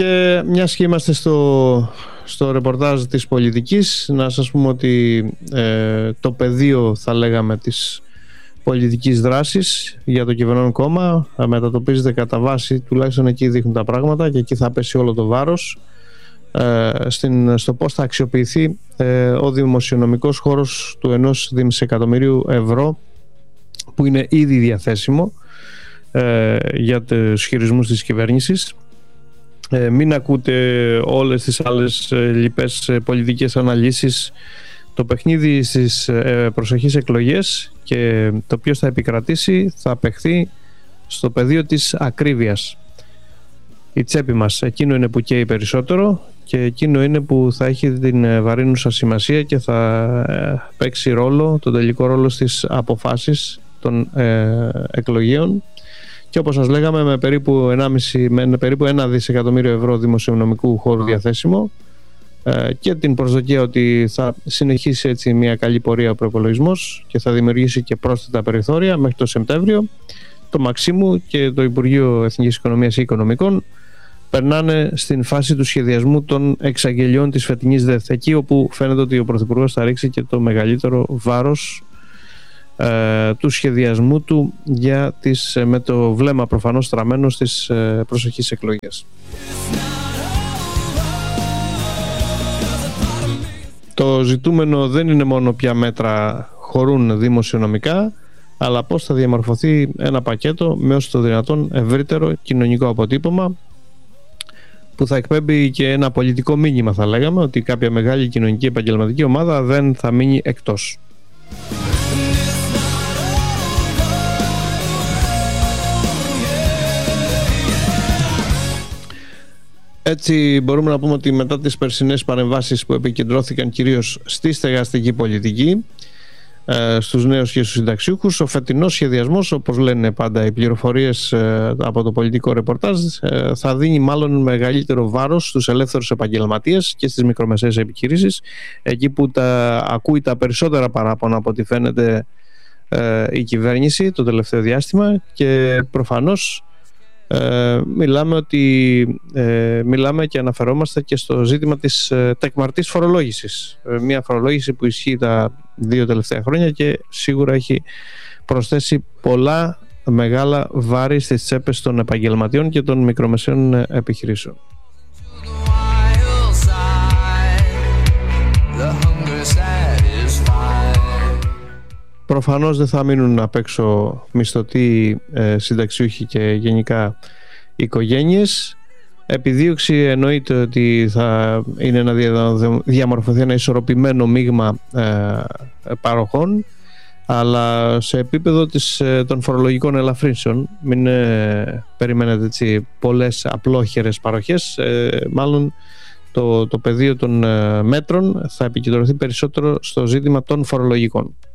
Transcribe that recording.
Και μιας και είμαστε στο ρεπορτάζ της πολιτικής, να σας πούμε ότι το πεδίο, θα λέγαμε, της πολιτικής δράσης για το κυβερνών κόμμα μετατοπίζεται κατά βάση, τουλάχιστον εκεί δείχνουν τα πράγματα και εκεί θα πέσει όλο το βάρος στο πώς θα αξιοποιηθεί ο δημοσιονομικός χώρος του 1 δισεκατομμυρίου ευρώ που είναι ήδη διαθέσιμο για τους χειρισμούς της κυβέρνησης. Μην ακούτε όλες τις άλλες λοιπές πολιτικές αναλύσεις. Το παιχνίδι στις προσεχείς εκλογές και το ποιος θα επικρατήσει θα παιχθεί στο πεδίο της ακρίβειας. Η τσέπη μας, εκείνο είναι που καίει περισσότερο και εκείνο είναι που θα έχει την βαρύνουσα σημασία και θα παίξει ρόλο, τον τελικό ρόλο στις αποφάσεις των εκλογέων. Και όπως σας λέγαμε, με περίπου 1 δισεκατομμύριο ευρώ δημοσιονομικού χώρου διαθέσιμο και την προσδοκία ότι θα συνεχίσει έτσι μια καλή πορεία ο προϋπολογισμός και θα δημιουργήσει και πρόσθετα περιθώρια μέχρι το Σεπτέμβριο, το Μαξίμου και το Υπουργείο Εθνικής Οικονομίας και Οικονομικών περνάνε στην φάση του σχεδιασμού των εξαγγελιών της φετινής ΔΕΘ, εκεί όπου φαίνεται ότι ο Πρωθυπουργός θα ρίξει και το μεγαλύτερο βάρος του σχεδιασμού του με το βλέμμα προφανώς στραμμένο στις προσεχείς εκλογές. Το ζητούμενο δεν είναι μόνο ποια μέτρα χωρούν δημοσιονομικά, αλλά πώς θα διαμορφωθεί ένα πακέτο με όσο το δυνατόν ευρύτερο κοινωνικό αποτύπωμα, που θα εκπέμπει και ένα πολιτικό μήνυμα, θα λέγαμε, ότι κάποια μεγάλη κοινωνική επαγγελματική ομάδα δεν θα μείνει εκτός. Έτσι μπορούμε να πούμε ότι μετά τις περσινές παρεμβάσεις που επικεντρώθηκαν κυρίως στη στεγαστική πολιτική, στους νέους και στους συνταξιούχους, ο φετινός σχεδιασμός, όπως λένε πάντα οι πληροφορίες από το πολιτικό ρεπορτάζ, θα δίνει μάλλον μεγαλύτερο βάρος στους ελεύθερους επαγγελματίες και στις μικρομεσαίες επιχειρήσεις, εκεί που ακούει τα περισσότερα παράπονα από ό,τι φαίνεται η κυβέρνηση το τελευταίο διάστημα, και προφανώς μιλάμε και αναφερόμαστε και στο ζήτημα της τεκμαρτής φορολόγησης, μια φορολόγηση που ισχύει τα 2 τελευταία χρόνια και σίγουρα έχει προσθέσει πολλά μεγάλα βάρη στις τσέπες των επαγγελματιών και των μικρομεσαίων επιχειρήσεων. Προφανώς δεν θα μείνουν απ' έξω μισθωτοί, συνταξιούχοι και γενικά οικογένειες. Επιδίωξη εννοείται ότι θα είναι να διαμορφωθεί ένα ισορροπημένο μείγμα παροχών, αλλά σε επίπεδο των φορολογικών ελαφρύνσεων. Μην περιμένετε έτσι πολλές απλόχερες παροχές, μάλλον το πεδίο των μέτρων θα επικεντρωθεί περισσότερο στο ζήτημα των φορολογικών.